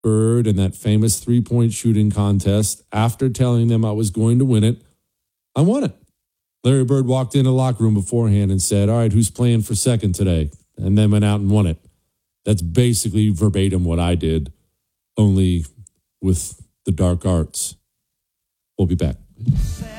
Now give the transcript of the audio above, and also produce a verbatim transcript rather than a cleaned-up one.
Bird in that famous three-point shooting contest, after telling them I was going to win it, I won it. Larry Bird walked in the locker room beforehand and said, all right, who's playing for second today? And then went out and won it. That's basically verbatim what I did, only with the dark arts. We'll be back.